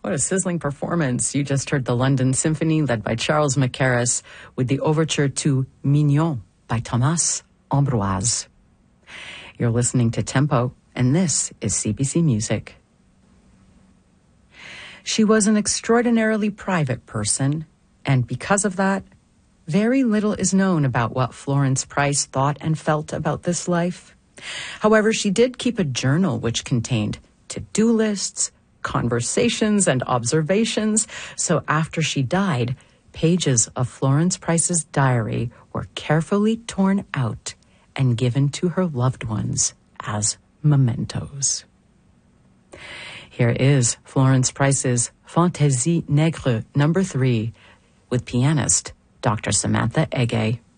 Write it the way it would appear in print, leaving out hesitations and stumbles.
What a sizzling performance. You just heard the London Symphony led by Charles Mackerras with the overture to Mignon by Thomas Ambroise. You're listening to Tempo, and this is CBC Music. She was an extraordinarily private person, and because of that, very little is known about what Florence Price thought and felt about this life. However, she did keep a journal which contained to-do lists, conversations, and observations. So after she died, pages of Florence Price's diary were carefully torn out and given to her loved ones as mementos. Here is Florence Price's Fantaisie Nègre No. 3 with pianist Dr. Samantha Ege.